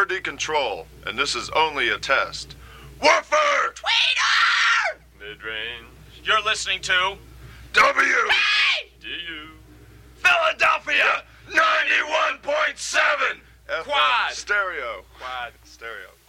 Liberty Control, and this is only a test. Woofer! Tweeter! Mid-range. You're listening to W! Hey! D-U. Philadelphia! 91.7! Quad. Stereo. Quad stereo.